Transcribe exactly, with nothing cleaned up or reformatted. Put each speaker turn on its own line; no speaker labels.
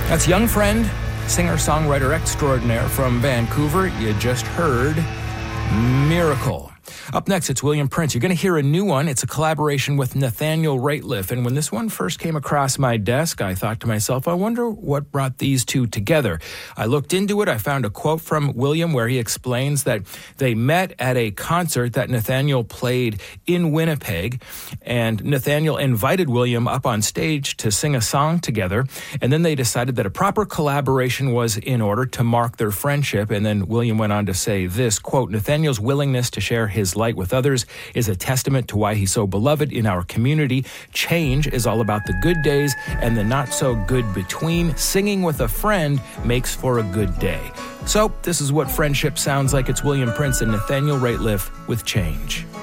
That's Young Friend, singer-songwriter extraordinaire from Vancouver. You just heard Miracle. Up next, it's William Prince. You're going to hear a new one. It's a collaboration with Nathaniel Rateliff. And when this one first came across my desk, I thought to myself, I wonder what brought these two together. I looked into it. I found a quote from William where he explains that they met at a concert that Nathaniel played in Winnipeg. And Nathaniel invited William up on stage to sing a song together. And then they decided that a proper collaboration was in order to mark their friendship. And then William went on to say this, quote, Nathaniel's willingness to share his light with others is a testament to why he's so beloved in our community. Change is all about the good days and the not so good between. Singing with a friend makes for a good day. So this is what friendship sounds like. It's William Prince and Nathaniel Rateliff with Change.